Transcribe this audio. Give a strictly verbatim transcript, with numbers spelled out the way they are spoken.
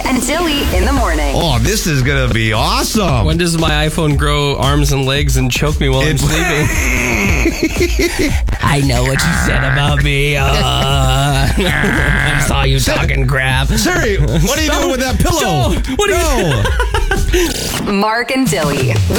and Dilly in the morning. Oh, this is going to be awesome. When does my iPhone grow arms and legs and choke me while I'm sleeping? I know what you said about me. Uh, I saw you talking crap. Siri, what are you doing with that pillow? Joe, what are no. Mark and Dilly.